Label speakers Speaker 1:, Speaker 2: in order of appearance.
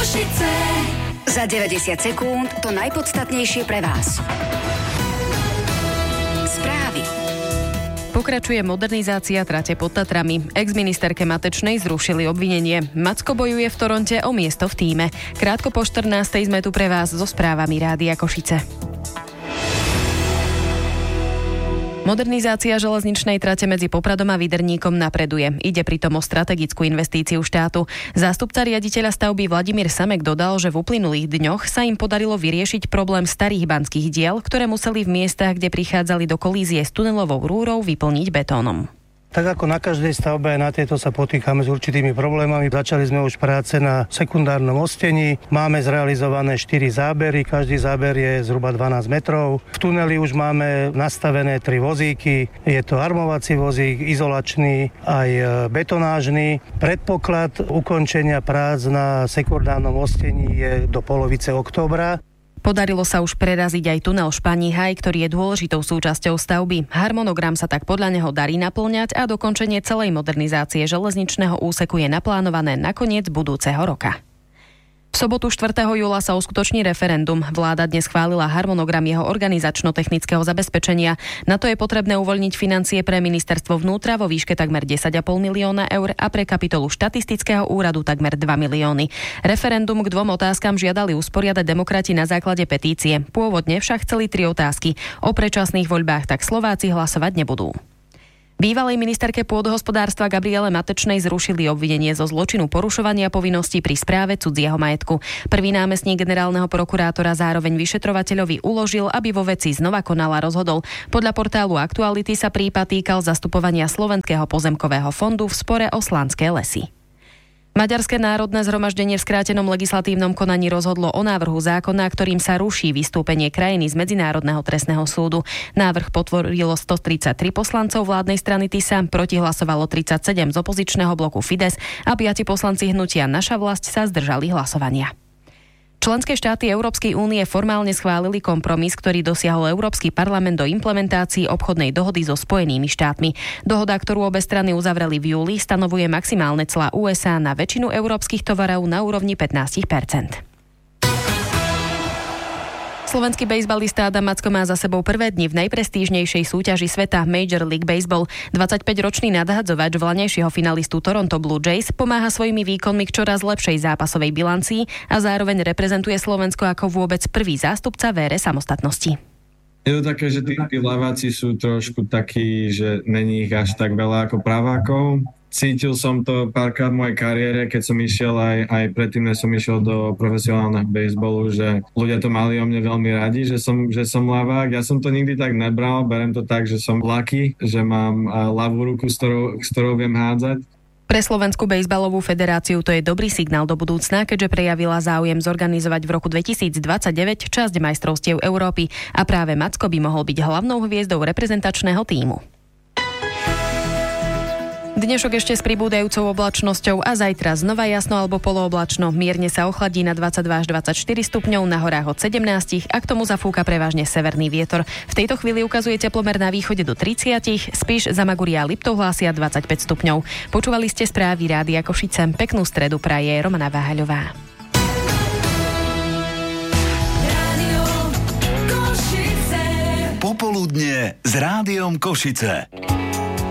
Speaker 1: Košice. Za 90 sekúnd to najpodstatnejšie pre vás. Správy.
Speaker 2: Pokračuje modernizácia trate pod Tatrami. Ex-ministerke Matečnej zrušili obvinenie. Macko bojuje v Toronte o miesto v tíme. Krátko po 14:00 sme tu pre vás so správami Rádia Košice. Modernizácia železničnej trate medzi Popradom a Viderníkom napreduje. Ide pritom o strategickú investíciu štátu. Zástupca riaditeľa stavby Vladimír Samek dodal, že v uplynulých dňoch sa im podarilo vyriešiť problém starých banských diel, ktoré museli v miestach, kde prichádzali do kolízie s tunelovou rúrou, vyplniť betónom.
Speaker 3: Tak ako na každej stavbe, aj na tejto sa potýkame s určitými problémami. Začali sme už práce na sekundárnom ostení. Máme zrealizované 4 zábery, každý záber je zhruba 12 metrov. V tuneli už máme nastavené 3 vozíky. Je to armovací vozík, izolačný aj betonážny. Predpoklad ukončenia prác na sekundárnom ostení je do polovice októbra.
Speaker 2: Podarilo sa už preraziť aj tunel Španihaj, ktorý je dôležitou súčasťou stavby. Harmonogram sa tak podľa neho darí naplňať a dokončenie celej modernizácie železničného úseku je naplánované na koniec budúceho roka. V sobotu 4. júla sa uskutoční referendum. Vláda dnes schválila harmonogram jeho organizačno-technického zabezpečenia. Na to je potrebné uvoľniť financie pre ministerstvo vnútra vo výške takmer 10,5 milióna eur a pre kapitolu štatistického úradu takmer 2 milióny. Referendum k 2 otázkam žiadali usporiadať demokrati na základe petície. Pôvodne však chceli 3 otázky. O predčasných voľbách tak Slováci hlasovať nebudú. Bývalej ministerke pôdohospodárstva Gabriele Matečnej zrušili obvinenie zo zločinu porušovania povinností pri správe cudzieho majetku. Prvý námestník generálneho prokurátora zároveň vyšetrovateľovi uložil, aby vo veci znova konala rozhodol. Podľa portálu Aktuality sa prípad týkal zastupovania Slovenského pozemkového fondu v spore o Slánske lesy. Maďarské národné zhromaždenie v skrátenom legislatívnom konaní rozhodlo o návrhu zákona, ktorým sa ruší vystúpenie krajiny z Medzinárodného trestného súdu. Návrh potvorilo 133 poslancov vládnej strany TISA, proti hlasovalo 37 z opozičného bloku Fides a 5 poslanci hnutia Naša vlast sa zdržali hlasovania. Členské štáty Európskej únie formálne schválili kompromis, ktorý dosiahol Európsky parlament do implementácií obchodnej dohody so Spojenými štátmi. Dohoda, ktorú obe strany uzavreli v júli, stanovuje maximálne clá USA na väčšinu európskych tovarov na úrovni 15%. Slovenský bejsbalista Adam Macko má za sebou prvé dni v najprestížnejšej súťaži sveta Major League Baseball. 25-ročný nadhadzovač vlaňajšieho finalistu Toronto Blue Jays pomáha svojimi výkonmi k čoraz lepšej zápasovej bilancii a zároveň reprezentuje Slovensko ako vôbec prvý zástupca v ére samostatnosti.
Speaker 4: Je to také, že tí ľaváci sú trošku takí, že není ich až tak veľa ako pravákov. Cítil som to párkrát v mojej kariére, keď som išiel aj predtým, než som išiel do profesionálneho bejsbolu, že ľudia to mali o mne veľmi radi, že som ľavák. Ja som to nikdy tak nebral, berem to tak, že som lucky, že mám ľavú ruku, s ktorou viem hádzať.
Speaker 2: Pre Slovenskú bejsbalovú federáciu to je dobrý signál do budúcna, keďže prejavila záujem zorganizovať v roku 2029 časť majstrovstiev Európy a práve Macko by mohol byť hlavnou hviezdou reprezentačného tímu. Dnešok ešte s pribúdajúcou oblačnosťou a zajtra znova jasno alebo polooblačno. Mierne sa ochladí na 22 až 24 stupňov, na horách od 17 a k tomu zafúka prevažne severný vietor. V tejto chvíli ukazuje teplomer na východe do 30, Spiš, Zamaguria a Liptov hlásia 25 stupňov. Počúvali ste správy Rádia Košice. Peknú stredu praje Romana Váhaľová.
Speaker 1: Popoludnie s Rádiom Košice.